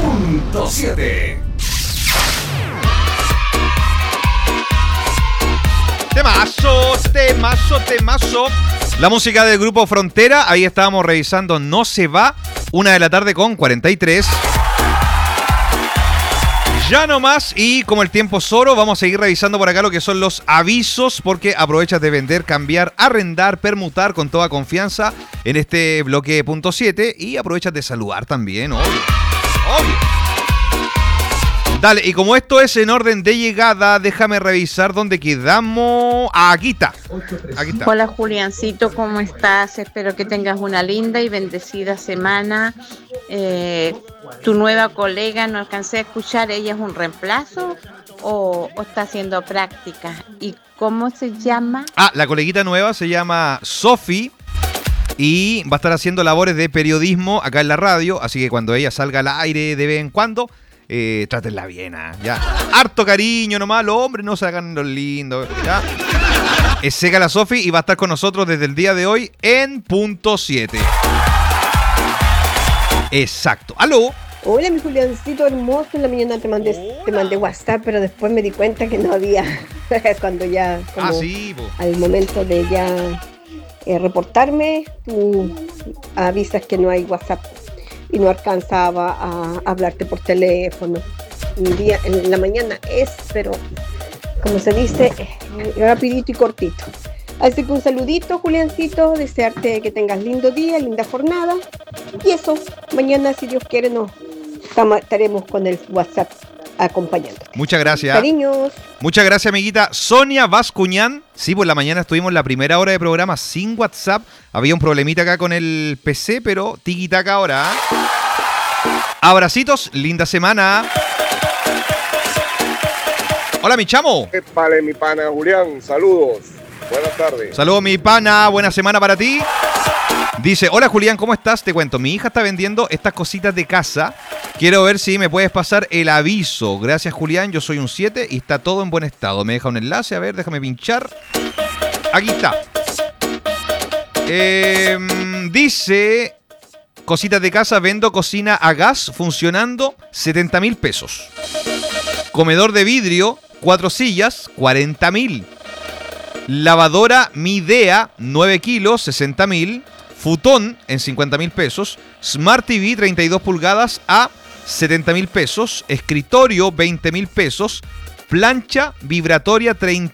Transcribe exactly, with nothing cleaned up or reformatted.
punto siete. Temazo, temazo, temazo. La música del grupo Frontera, ahí estábamos revisando No Se Va, una de la tarde con cuarenta y tres. Ya no más, y como el tiempo es oro, vamos a seguir revisando por acá lo que son los avisos, porque aprovechas de vender, cambiar, arrendar, permutar con toda confianza en este bloque punto siete y aprovechas de saludar también, obvio, obvio. Dale, y como esto es en orden de llegada, déjame revisar dónde quedamos. Aquí está. Aquí está. Hola Juliancito, ¿cómo estás? Espero que tengas una linda y bendecida semana. Eh, tu nueva colega, no alcancé a escuchar, ¿ella es un reemplazo o, o está haciendo práctica? ¿Y cómo se llama? Ah, la coleguita nueva se llama Sofi y va a estar haciendo labores de periodismo acá en la radio, así que cuando ella salga al aire de vez en cuando, Eh, trátenla bien, ¿eh? Ya. Harto cariño nomás, los hombres no se hagan los lindos, ¿ya? Es seca la Sofi y va a estar con nosotros desde el día de hoy en punto siete. Exacto. ¿Aló? Hola, mi Juliancito hermoso. En la mañana te mandé, te mandé WhatsApp, pero después me di cuenta que no había. Cuando ya, como ah, sí, po. Al momento de ya eh, reportarme, tú avisas que no hay WhatsApp. Y no alcanzaba a hablarte por teléfono. Un día, en la mañana es, pero como se dice, rapidito y cortito. Así que un saludito, Juliancito, desearte que tengas lindo día, linda jornada. Y eso, mañana, si Dios quiere, nos estaremos con el WhatsApp acompañándote. Muchas gracias. Cariños. Muchas gracias, amiguita. Sonia Vascuñán. Sí, pues la mañana estuvimos la primera hora de programa sin WhatsApp. Había un problemita acá con el P C, pero tiki-taka ahora. Abracitos, linda semana. Hola, mi chamo. Vale, mi pana Julián, saludos. Buenas tardes. Saludos, mi pana. Buena semana para ti. Dice, hola Julián, ¿cómo estás? Te cuento, mi hija está vendiendo estas cositas de casa. Quiero ver si me puedes pasar el aviso. Gracias, Julián, yo soy un siete y está todo en buen estado. Me deja un enlace, a ver, déjame pinchar. Aquí está. Eh, dice, cositas de casa, vendo cocina a gas funcionando, setenta mil pesos. Comedor de vidrio, cuatro sillas, cuarenta mil. Lavadora Midea, nueve kilos, sesenta mil. Futón en cincuenta mil pesos. Smart T V treinta y dos pulgadas a setenta mil pesos. Escritorio veinte mil pesos. Plancha vibratoria